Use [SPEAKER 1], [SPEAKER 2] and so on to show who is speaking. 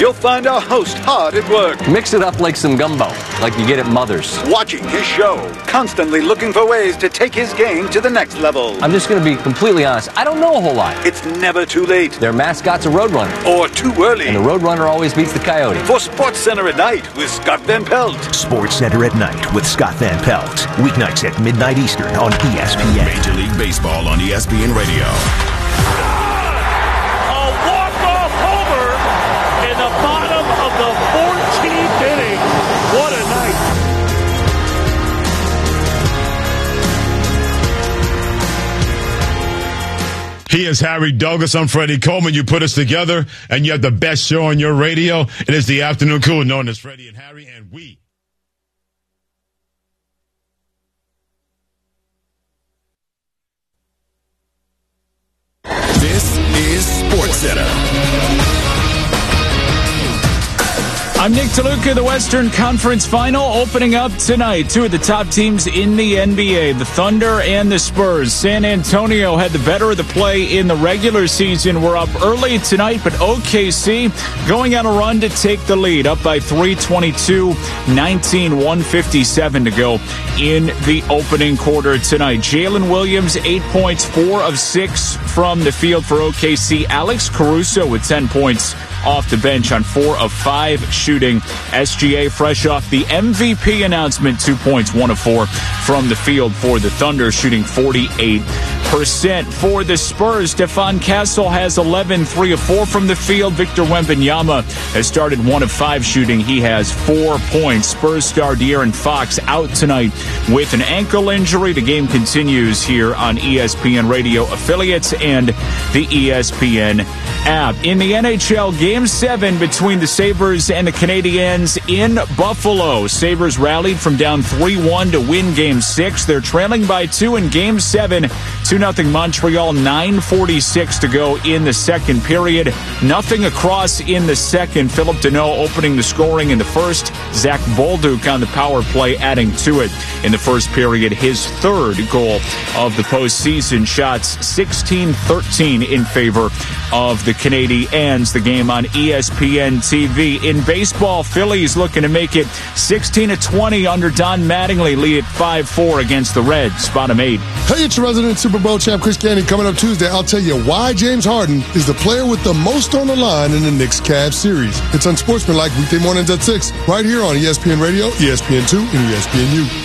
[SPEAKER 1] you'll find our host hard at work.
[SPEAKER 2] Mix it up like some gumbo, like you get at Mother's.
[SPEAKER 1] Watching his show, constantly looking for ways to take his game to the next level.
[SPEAKER 2] I'm just going to be completely honest. I don't know a whole lot.
[SPEAKER 1] It's never too late.
[SPEAKER 2] Their mascot's a Roadrunner.
[SPEAKER 1] Or too early.
[SPEAKER 2] And the Roadrunner always beats the Coyote.
[SPEAKER 1] For Sports Center at Night with Scott Van Pelt.
[SPEAKER 3] Sports Center at Night with Scott Van Pelt. Weeknights at midnight Eastern on ESPN.
[SPEAKER 4] Major League Baseball on ESPN Radio.
[SPEAKER 5] A walk-off homer in the bottom of the 14th inning. What a night.
[SPEAKER 6] He is Harry Douglas. I'm Freddie Coleman. You put us together, and you have the best show on your radio. It is the Afternoon Crew, known as Freddie and Harry, and we.
[SPEAKER 4] This is Sports Center.
[SPEAKER 7] I'm Nick DeLuca. The Western Conference Final opening up tonight. Two of the top teams in the NBA, the Thunder and the Spurs. San Antonio had the better of the play in the regular season. We're up early tonight, but OKC going on a run to take the lead. Up by 3:22, 19:157 to go in the opening quarter tonight. Jalen Williams, 8 points, 4 of 6 from the field for OKC. Alex Caruso with 10 points off the bench on 4 of 5 shooting. SGA fresh off the MVP announcement, 2 points, 1 of 4 from the field for the Thunder, shooting 48%. For the Spurs, Stephon Castle has 11, 3 of 4 from the field. Victor Wembanyama has started 1 of 5 shooting. He has 4 points. Spurs star De'Aaron Fox out tonight with an ankle injury. The game continues here on ESPN Radio affiliates and the ESPN app. In the NHL, Game 7 between the Sabres and the Canadiens in Buffalo. Sabres rallied from down 3-1 to win Game 6. They're trailing by 2 in Game 7. 2-0 Montreal, 9:46 to go in the second period. Nothing across in the second. Philip Deneau opening the scoring in the first. Zach Bolduc on the power play adding to it in the first period. His third goal of the postseason. Shots 16-13 in favor of the Canadiens. The game on ESPN TV. In baseball, Phillies looking to make it 16-20 under Don Mattingly. Lead at 5-4 against the Reds. Bottom 8.
[SPEAKER 8] Hey, it's your resident Super Bowl champ Chris Candy. Coming up Tuesday, I'll tell you why James Harden is the player with the most on the line in the Knicks-Cavs series. It's Unsportsmanlike weekday mornings at 6, right here on ESPN Radio, ESPN2, and ESPNU.